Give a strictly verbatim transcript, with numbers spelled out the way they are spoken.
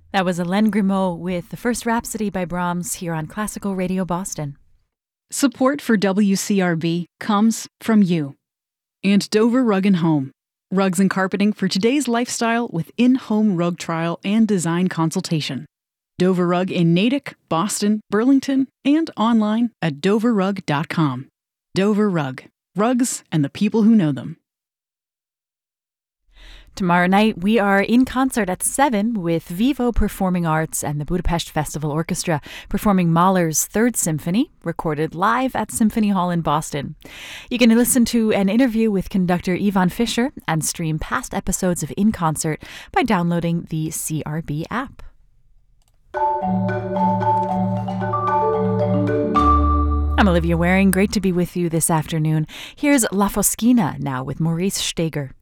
That was Hélène Grimaud with the first Rhapsody by Brahms here on Classical Radio Boston. Support for W C R B comes from you and Dover Rug and Home. Rugs and carpeting for today's lifestyle with in-home rug trial and design consultation. Dover Rug in Natick, Boston, Burlington, and online at dover rug dot com. Dover Rug. Rugs and the people who know them. Tomorrow night, we are in concert at seven with Vivo Performing Arts and the Budapest Festival Orchestra performing Mahler's Third Symphony, recorded live at Symphony Hall in Boston. You can listen to an interview with conductor Ivan Fischer and stream past episodes of In Concert by downloading the C R B app. I'm Olivia Waring. Great to be with you this afternoon. Here's La Foschina now with Maurice Steger.